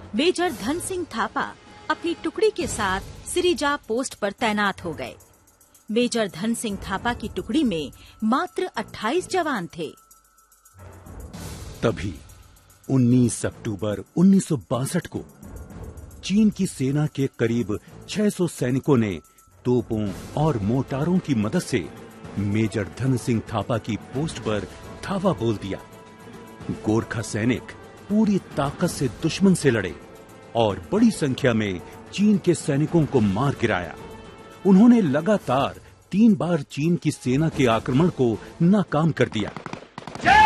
Major Dhan Singh Thapa अपनी टुकड़ी के साथ सिरिजा पोस्ट पर तैनात हो गए। मेजर धन सिंह थापा की टुकड़ी में मात्र 28 जवान थे। तभी 19 अक्टूबर 1962 को चीन की सेना के करीब 600 सैनिकों ने तोपों और मोटारों की मदद से मेजर धन सिंह थापा की पोस्ट पर धावा बोल दिया। गोरखा सैनिक पूरी ताकत से दुश्मन से लड़े और बड़ी संख्या में चीन के सैनिकों को मार गिराया। उन्होंने लगातार 3 बार चीन की सेना के आक्रमण को नाकाम कर दिया।